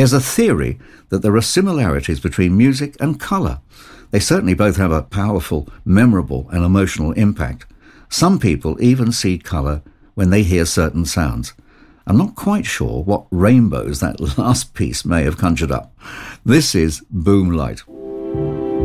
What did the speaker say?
There's a theory that there are similarities between music and colour. They certainly both have a powerful, memorable and emotional impact. Some people even see colour when they hear certain sounds. I'm not quite sure what rainbows that last piece may have conjured up. This is Boom Light.